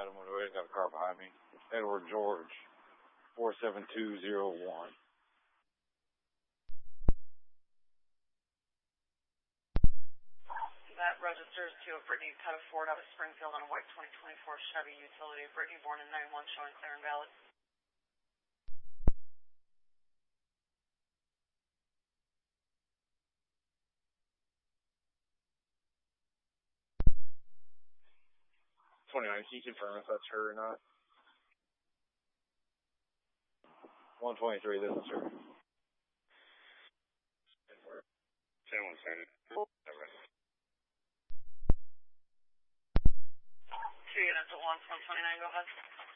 Adam Woodward. Got a car behind me. Edward George, 47201. That registers to a Brittany Pettiford out of Springfield on a white 2024 Chevy utility. Brittany born in 91, showing clear and valid. Can you confirm if that's her or not? 123, this is her. 10-1 Senate. Two units at 129, go ahead.